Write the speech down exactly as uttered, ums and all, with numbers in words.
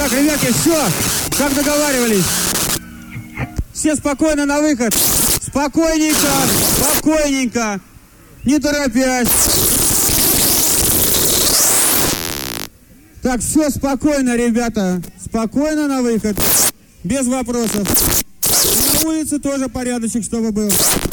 Так, ребятки, все, как договаривались. Все спокойно на выход. Спокойненько, спокойненько, не торопясь. Так, все спокойно, ребята. Спокойно на выход. Без вопросов. На улице тоже порядочек, чтобы был.